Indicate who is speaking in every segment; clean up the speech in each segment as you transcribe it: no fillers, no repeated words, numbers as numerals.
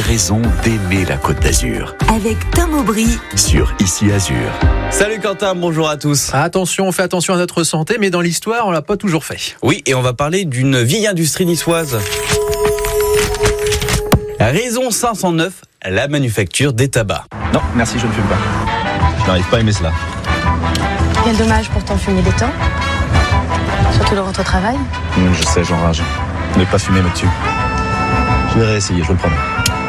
Speaker 1: raison d'aimer la Côte d'Azur.
Speaker 2: Avec Tom Aubry
Speaker 1: Sur Ici Azur.
Speaker 3: Salut Quentin, bonjour à tous.
Speaker 4: Attention, on fait attention à notre santé, mais dans l'histoire, on l'a pas toujours fait.
Speaker 3: Oui, et on va parler d'une vieille industrie niçoise. Raison 509, la manufacture des tabacs.
Speaker 5: Non, merci, je ne fume pas. Je n'arrive pas à aimer cela.
Speaker 6: Quel dommage pourtant fumer des temps. Surtout le rentre au travail.
Speaker 5: Je sais, j'enrage. Ne pas fumer me tue. Je vais réessayer, je vous le promets.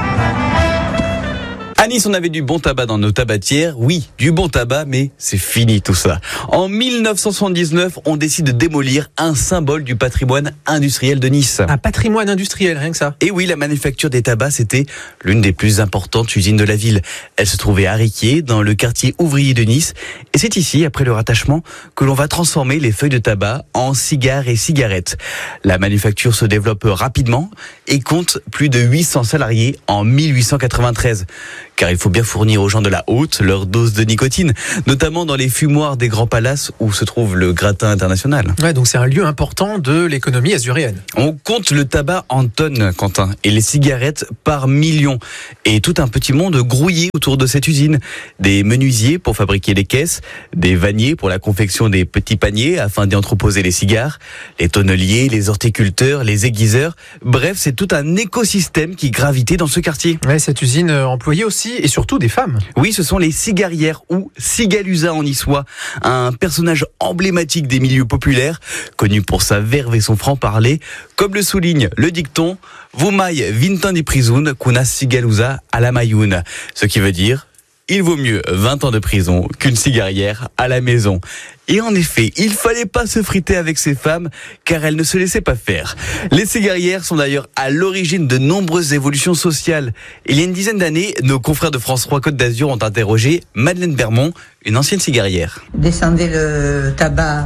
Speaker 3: À Nice, on avait du bon tabac dans nos tabatières. Oui, du bon tabac, mais c'est fini tout ça. En 1979, on décide de démolir un symbole du patrimoine industriel de Nice.
Speaker 4: Un patrimoine industriel, rien que ça.
Speaker 3: Et oui, la manufacture des tabacs, c'était l'une des plus importantes usines de la ville. Elle se trouvait à Riquier, dans le quartier ouvrier de Nice. Et c'est ici, après le rattachement, que l'on va transformer les feuilles de tabac en cigares et cigarettes. La manufacture se développe rapidement et compte plus de 800 salariés en 1893. Car il faut bien fournir aux gens de la haute leur dose de nicotine, notamment dans les fumoirs des grands palaces où se trouve le gratin international.
Speaker 4: Ouais, donc c'est un lieu important de l'économie azuréenne.
Speaker 3: On compte le tabac en tonnes, Quentin, et les cigarettes par millions. Et tout un petit monde grouillé autour de cette usine. Des menuisiers pour fabriquer les caisses, des vanniers pour la confection des petits paniers afin d'y entreposer les cigares, les tonneliers, les horticulteurs, les aiguiseurs. Bref, c'est tout un écosystème qui gravitait dans ce quartier.
Speaker 4: Ouais, cette usine employait aussi et surtout des femmes.
Speaker 3: Oui, ce sont les cigarières ou cigalusa en niçois, un personnage emblématique des milieux populaires, connu pour sa verve et son franc-parler, comme le souligne le dicton « Vous maille vintin di prison qu'una cigalusa à la mayoun », ce qui veut dire « Il vaut mieux 20 ans de prison qu'une cigarière à la maison ». Et en effet, il fallait pas se friter avec ces femmes, car elles ne se laissaient pas faire. Les cigarières sont d'ailleurs à l'origine de nombreuses évolutions sociales. Il y a une dizaine d'années, nos confrères de France 3 Côte d'Azur ont interrogé Madeleine Bermond, une ancienne cigarière.
Speaker 7: Descendez le tabac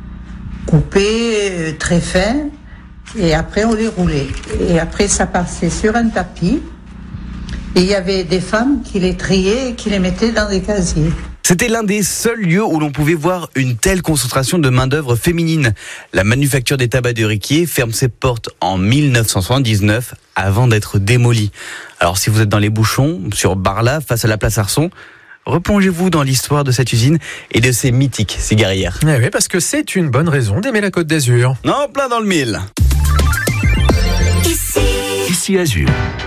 Speaker 7: coupé, très fin, et après on les roulait. Et après ça passait sur un tapis, et il y avait des femmes qui les triaient et qui les mettaient dans des casiers.
Speaker 3: C'était l'un des seuls lieux où l'on pouvait voir une telle concentration de main-d'œuvre féminine. La manufacture des tabacs de Riquier ferme ses portes en 1979 avant d'être démolie. Alors si vous êtes dans les bouchons, sur Barla, face à la place Arson, replongez-vous dans l'histoire de cette usine et de ces mythiques cigarières.
Speaker 4: Oui, parce que c'est une bonne raison d'aimer la Côte d'Azur.
Speaker 3: Non, plein dans le mille.
Speaker 1: Ici Azur.